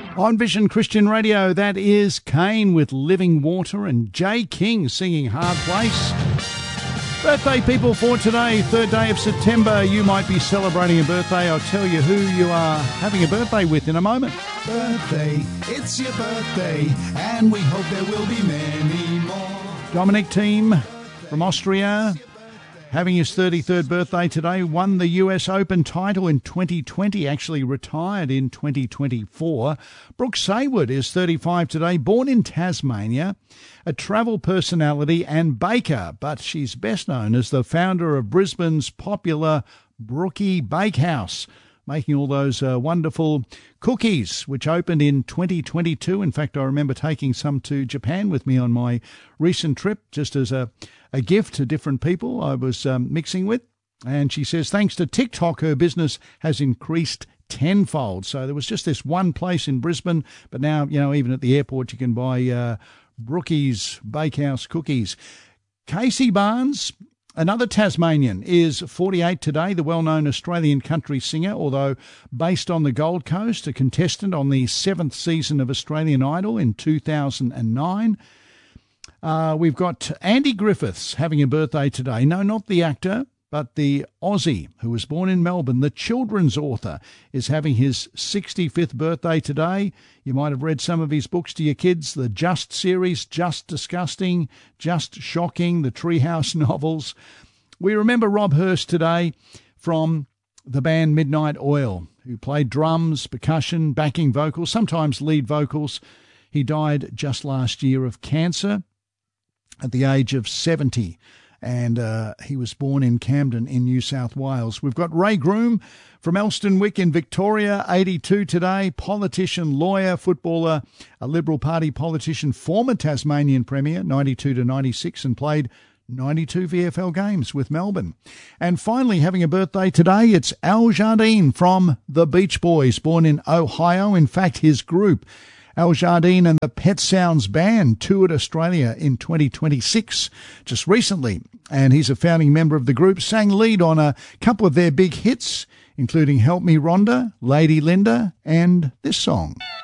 On Vision Christian Radio, that is Kane with Living Water and Jay King singing Hard Place. Birthday people for today, 3rd day of September. You might be celebrating a birthday. I'll tell you who you are having a birthday with in a moment. Birthday, it's your birthday, and we hope there will be many more. Dominic Thiem from Austria, having his 33rd birthday today, won the US Open title in 2020, actually retired in 2024. Brooke Saywood is 35 today, born in Tasmania, a travel personality and baker, but she's best known as the founder of Brisbane's popular Brookie Bakehouse, making all those wonderful cookies, which opened in 2022. In fact, I remember taking some to Japan with me on my recent trip, just as a gift to different people I was mixing with. And she says, thanks to TikTok, her business has increased tenfold. So there was just this one place in Brisbane, but now, even at the airport, you can buy Brookie's Bakehouse cookies. Casey Barnes, another Tasmanian, is 48 today, the well-known Australian country singer, although based on the Gold Coast, a contestant on the 7th season of Australian Idol in 2009. We've got Andy Griffiths having a birthday today. No, not the actor, but the Aussie who was born in Melbourne. The children's author is having his 65th birthday today. You might have read some of his books to your kids, the Just series, Just Disgusting, Just Shocking, the Treehouse novels. We remember Rob Hurst today from the band Midnight Oil, who played drums, percussion, backing vocals, sometimes lead vocals. He died just last year of cancer at the age of 70, and he was born in Camden in New South Wales. We've got Ray Groom from Elstonwick in Victoria, 82 today, politician, lawyer, footballer, a Liberal Party politician, former Tasmanian Premier, 92 to 96, and played 92 VFL games with Melbourne. And finally, having a birthday today, it's Al Jardine from the Beach Boys, born in Ohio. In fact, his group, Al Jardine and the Pet Sounds Band, toured Australia in 2026, just recently, and he's a founding member of the group, sang lead on a couple of their big hits, including Help Me Rhonda, Lady Linda, and this song.